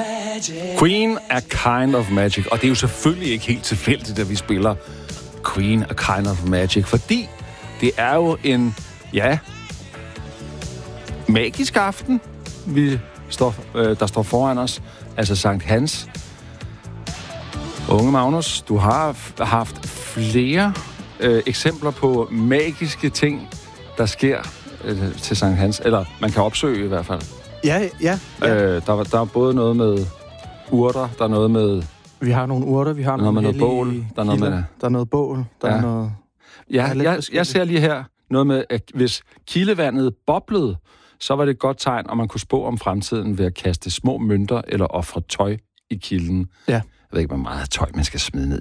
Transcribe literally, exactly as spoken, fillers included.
Queen, A Kind of Magic. Og det er jo selvfølgelig ikke helt tilfældigt, at vi spiller Queen, A Kind of Magic, fordi det er jo en, ja, magisk aften, vi står, øh, der står foran os. Altså Sankt Hans. Unge Magnus, du har f- haft flere øh, eksempler på magiske ting, der sker øh, til Sankt Hans. Eller man kan opsøge i hvert fald. Ja, ja. ja. Øh, der, der er både noget med urter, der er noget med... Vi har nogle urter, vi har noget nogle med noget bål, der er noget kilder, med... Der er noget bål, der ja. er noget... Ja, jeg, jeg ser lige her noget med, at hvis kildevandet boblede, så var det et godt tegn, og man kunne spå om fremtiden ved at kaste små mønter eller ofre tøj i kilden. Ja. Jeg ved ikke, hvor meget tøj man skal smide ned